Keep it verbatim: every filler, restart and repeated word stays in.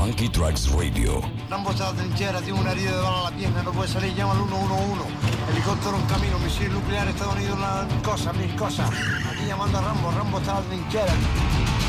Funky Tracks Radio. Rambo está en la trinchera, tiene una herida de bala a la pierna, no puede salir, llama al uno uno uno. Helicóptero en camino, misil nuclear, Estados Unidos, las cosas, mil cosas. Aquí llamando a Rambo, Rambo está en la trinchera.